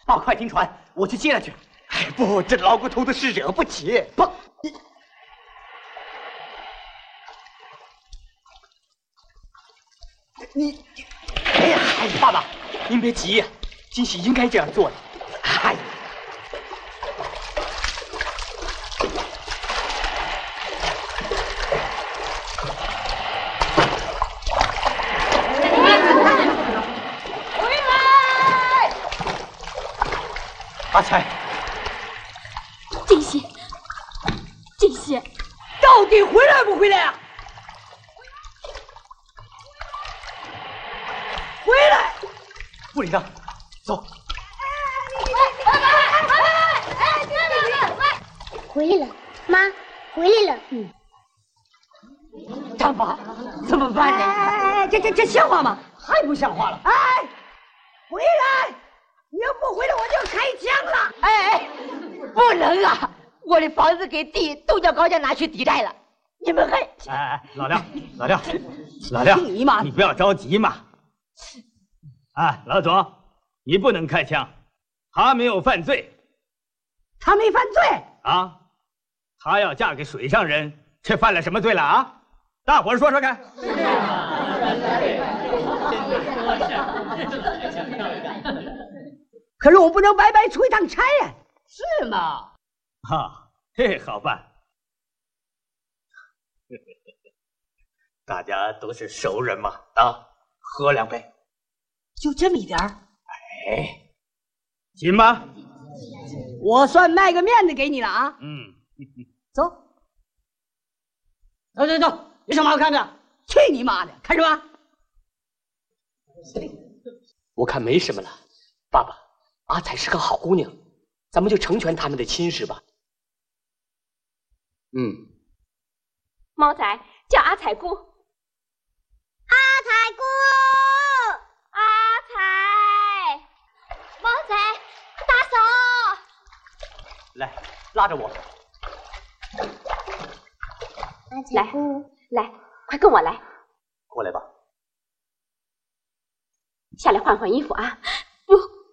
爸，快停船，我去接他去。哎，不，这老骨头子是惹不起。不，你，哎呀，爸爸，您别急呀，金喜应该这样做的。哎。 阿才， 金喜，金喜， 到底回来不回来啊？回来！ 不理他，走。 回来了，妈，回来了。 大妈，怎么办呢？哎，这像话吗？还不像话了！哎，回来！ 你要不回来，我就开枪了！哎，不能啊！我的房子给地都叫高家拿去抵债了，你们还…… 哎，老廖， 你妈！ 你不要着急嘛。啊，老左，你不能开枪，他没有犯罪。 他没犯罪啊？他要嫁给水上人，却犯了什么罪了啊？大伙儿说说看。 可是我不能白白出一趟差呀， 是吗？ 哈，嘿，好办。大家都是熟人嘛，啊，喝两杯， 就这么一点儿。 哎，行吗？ 我算卖个面子给你了啊。走，走，有什么好看的？去你妈的，看什么？ 我看没什么了，爸爸。 阿彩是个好姑娘，咱们就成全他们的亲事吧。 猫仔叫阿彩姑， 阿彩姑， 阿彩，猫仔，大嫂， 来，拉着我。 阿彩姑， 来，快跟我来， 过来吧。 下来换换衣服啊！不。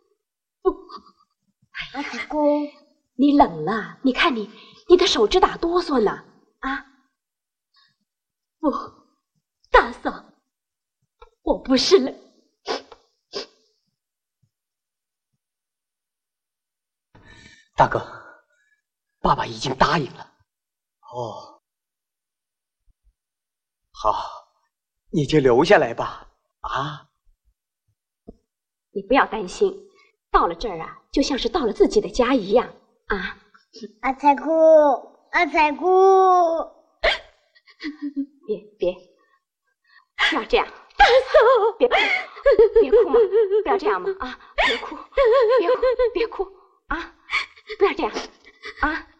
阿彩姑， 你冷了？你看你的手指打哆嗦呢！啊，不，大嫂，我不是冷。 大哥，爸爸已经答应了。哦，好，你就留下来吧。啊， 你不要担心。 到了这儿啊，就像是到了自己的家一样啊！ 阿彩姑，阿彩姑， 别要这样，大嫂，别哭嘛，不要这样嘛啊！别哭啊！不要这样啊！